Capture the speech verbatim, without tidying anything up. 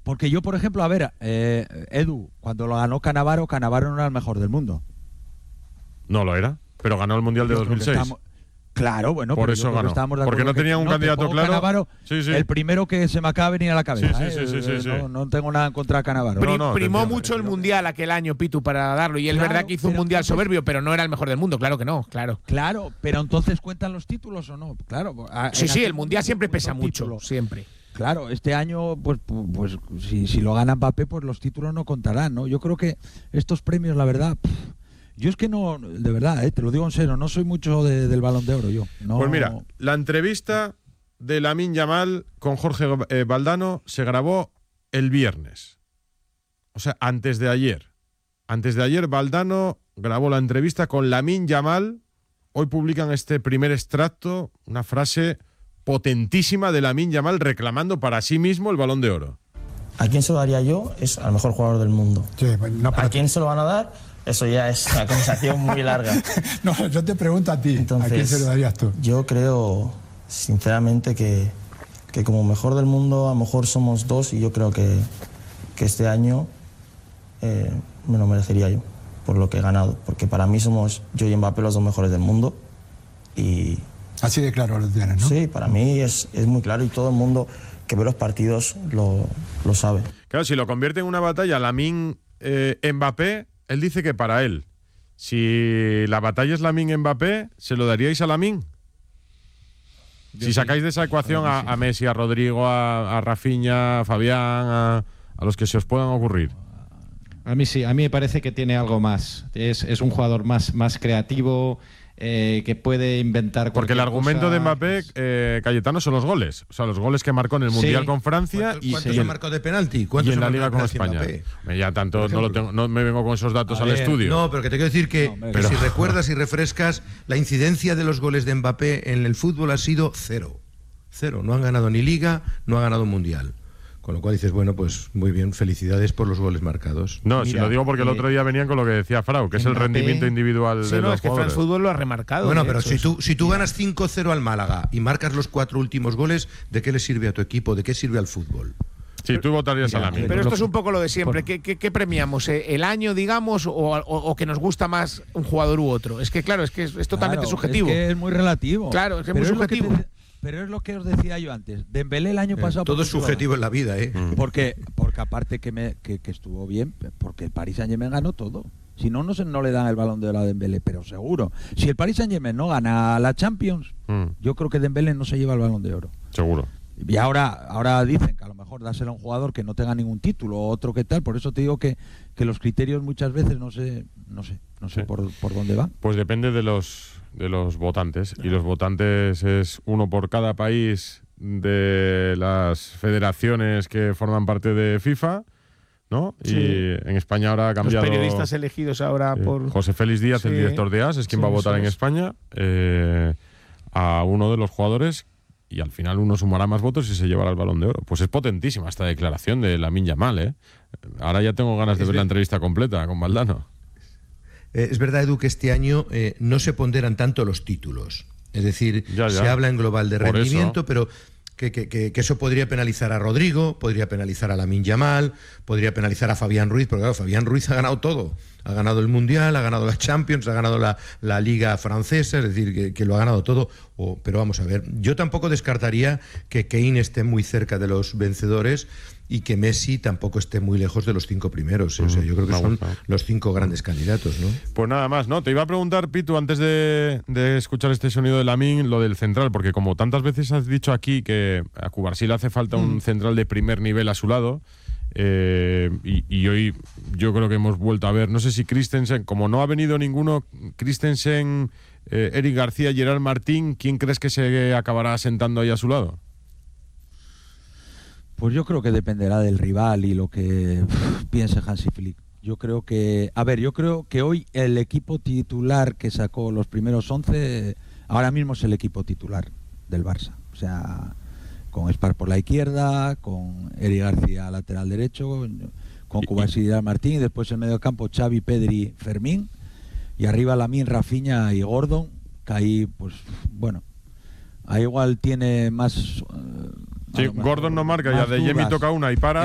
Porque yo, por ejemplo, a ver, eh, Edu, cuando lo ganó Cannavaro, Cannavaro no era el mejor del mundo. No lo era, pero ganó el Mundial de Yo dos mil seis. estamos, claro, bueno, por pero eso yo ganó. Estábamos de porque no tenía que, un no, candidato claro. Cannavaro, sí, sí. El primero que se me acaba de venir a la cabeza. Sí, sí, sí, eh, sí, sí, no, sí. no tengo nada en contra de Cannavaro. Pri No, no, primó entiendo. mucho el Mundial aquel año, Pitu, para darlo. Y es Claro, verdad que hizo un pero Mundial entonces- soberbio, pero no era el mejor del mundo. Claro que no, claro. Claro, pero entonces ¿cuentan los títulos o no? Claro. a- Sí, en sí, aquel el Mundial siempre momento pesa cuenta mucho, títulos. siempre. Claro, este año, pues, pu- pues si, si lo gana Mbappé, pues los títulos no contarán, ¿no? Yo creo que estos premios, la verdad, pff, yo es que no, de verdad, eh, te lo digo en serio, no soy mucho de- del Balón de Oro, yo. No, Pues mira, la entrevista de Lamine Yamal con Jorge eh, Valdano se grabó el viernes. O sea, antes de ayer. Antes de ayer, Valdano grabó la entrevista con Lamine Yamal. Hoy publican este primer extracto, una frase potentísima de Lamine Yamal reclamando para sí mismo el Balón de Oro. ¿A quién se lo daría yo? Es al mejor jugador del mundo. Sí, pues no, ¿A quién se lo van a dar? Eso ya es una conversación muy larga. no, yo te pregunto a ti, Entonces, ¿a quién se lo darías tú? Yo creo, sinceramente, que, que como mejor del mundo, a lo mejor somos dos y yo creo que, que este año eh, me lo merecería yo, por lo que he ganado. Porque para mí somos yo y Mbappé los dos mejores del mundo. Y Así de claro lo tienes, ¿no? sí, para mí es, es muy claro y todo el mundo que ve los partidos lo, lo sabe. Claro, si lo convierte en una batalla Lamine eh, Mbappé, él dice que para él. Si la batalla es Lamine Mbappé, ¿se lo daríais a Lamine? Si sacáis de esa ecuación a, a Messi, a Rodrigo, a, a Rafinha, a Fabián, a, a los que se os puedan ocurrir. A mí sí, a mí me parece que tiene algo más. Es, es un jugador más, más creativo, eh, que puede inventar Porque el cualquier argumento cosa. de Mbappé, eh, Cayetano, son los goles. O sea, los goles que marcó en el Sí. Mundial con Francia ¿Cuántos, y, cuántos y ha en, marcado de penalti? y ¿Cuántos en la ha Liga marcado con de España. Mbappé? Me- Ya tanto Por no, lo ejemplo. tengo, no me vengo con esos datos A al ver, estudio. No, pero que te quiero decir que, No, hombre, que pero- si recuerdas y refrescas, la incidencia de los goles de Mbappé en el fútbol ha sido cero. Cero. No han ganado ni Liga, no han ganado Mundial. Con lo cual dices, bueno, pues muy bien, felicidades por los goles marcados. No, si Mira, lo digo porque el eh, otro día venían con lo que decía Frau, que es el Mbappé- rendimiento individual Sí, de no, los es que jugadores. France Fútbol lo ha remarcado. Bueno, de pero hecho, si eso. tú, si tú ganas cinco cero al Málaga y marcas los cuatro últimos goles, ¿de qué le sirve a tu equipo? ¿De qué sirve al fútbol? Sí, tú votarías a Mira, Lamine. Pero Lo esto es que- un poco lo de siempre. ¿Qué, qué, qué premiamos? ¿Eh? ¿El año, digamos, o, o- o que nos gusta más un jugador u otro? Es que, claro, es que es, es totalmente claro, subjetivo. Es que es muy relativo. Claro, es que es Pero muy lo que subjetivo. te- pero es lo que os decía yo antes. Dembélé el año Eh, pasado. todo ¿por es qué jugaba? subjetivo en la vida, ¿eh? Porque, porque aparte que, me, que, que estuvo bien, porque el Paris Saint-Germain ganó todo. Si no, no, se, no le dan el Balón de Oro a Dembélé, pero seguro. Si el Paris Saint-Germain no gana la Champions, Mm, yo creo que Dembélé no se lleva el Balón de Oro. seguro. Y ahora, ahora dicen que a lo mejor dáselo a un jugador que no tenga ningún título o otro que tal. Por eso te digo que, que los criterios muchas veces no sé, no sé, no sé Sí. por, por dónde van. Pues depende de los de los votantes. Y los votantes es uno por cada país de las federaciones que forman parte de FIFA, ¿no? Sí. Y en España ahora ha Los cambiado. periodistas elegidos ahora eh, por. José Félix Díaz, el Sí. director de A S, es quien Sí, va a votar eso en es. España eh, a uno de los jugadores y al final uno sumará más votos y se llevará el Balón de Oro. Pues es potentísima esta declaración de Lamine Yamal, ¿eh? Ahora ya tengo ganas de Es ver la ver- entrevista completa con Valdano. Eh, es verdad, Edu, que este año eh, no se ponderan tanto los títulos. Es decir, Ya, ya. se habla en global de Por rendimiento, eso. pero que, que- que- que eso podría penalizar a Rodrigo, podría penalizar a Lamine Yamal, podría penalizar a Fabián Ruiz, porque claro, Fabián Ruiz ha ganado todo. Ha ganado el Mundial, ha ganado la Champions, ha ganado la, la Liga Francesa, es decir, que, que lo ha ganado todo. O, pero vamos a ver, yo tampoco descartaría que Kane esté muy cerca de los vencedores y que Messi tampoco esté muy lejos de los cinco primeros. ¿eh? O sea, yo creo que me son gusta. los cinco grandes candidatos, ¿no? Pues nada más, ¿no? Te iba a preguntar, Pitu, antes de, de escuchar este sonido de Lamine, lo del central, porque como tantas veces has dicho aquí que a Cubarsí le hace falta un central de primer nivel a su lado, eh, y, y hoy yo creo que hemos vuelto a ver, no sé si Christensen, como no ha venido ninguno, Christensen, eh, Eric García, Gerard Martín, ¿quién crees que se acabará sentando ahí a su lado? Pues yo creo que dependerá del rival y lo que uf, piense Hansi Flick. Yo creo que, a ver, yo creo que hoy el equipo titular que sacó los primeros once, ahora mismo es el equipo titular del Barça. O sea, con Spar por la izquierda, con Eric García lateral derecho, con Cubarsí y Martín, y después en medio campo Xavi, Pedri, Fermín, y arriba Lamine, Rafinha y Gordon, que ahí, pues, bueno, ahí igual tiene más... eh, a Sí, lo mejor Gordon no marca, ya más de Jemi dudas. toca una y para.